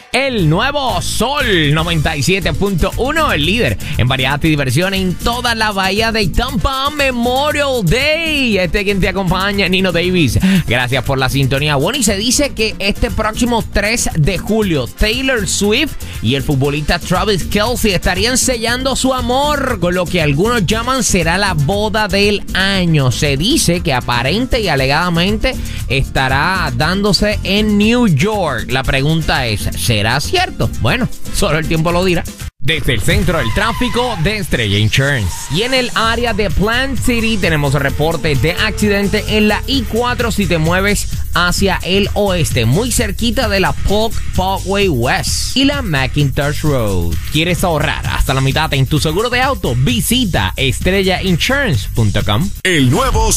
El nuevo Sol 97.1, el líder en variedad y diversión en toda la bahía de Tampa. Memorial Day. Quien te acompaña, Nino Davis. Gracias por la sintonía. Bueno, y se dice que este próximo 3 de julio, Taylor Swift y el futbolista Travis Kelce estarían sellando su amor con lo que algunos llaman será la boda del año. Se dice que aparente y alegadamente estará dándose en New York. La pregunta es, ¿será cierto? Bueno, solo el tiempo lo dirá. Desde el centro del tráfico de Estrella Insurance. Y en el área de Plant City tenemos reporte de accidente en la I-4 si te mueves hacia el oeste, muy cerquita de la Polk Parkway West y la McIntosh Road. ¿Quieres ahorrar hasta la mitad en tu seguro de auto? Visita estrellainsurance.com. El nuevo